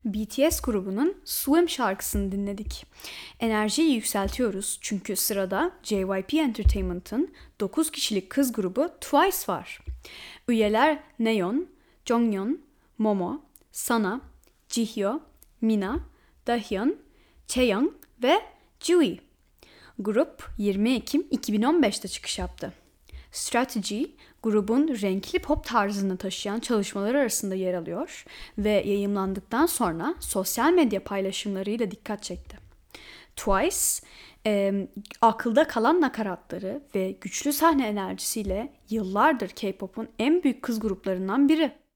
BTS grubunun Swim şarkısını dinledik. Enerjiyi yükseltiyoruz çünkü sırada JYP Entertainment'ın 9 kişilik kız grubu Twice var. Üyeler Nayeon, Jonghyun, Momo, Sana, Jihyo, Mina, Dahyun, Chaeyoung ve Jiwi. Grup 20 Ekim 2015'te çıkış yaptı. Strategy, grubun renkli pop tarzını taşıyan çalışmalar arasında yer alıyor ve yayımlandıktan sonra sosyal medya paylaşımlarıyla dikkat çekti. Twice, akılda kalan nakaratları ve güçlü sahne enerjisiyle yıllardır K-pop'un en büyük kız gruplarından biri.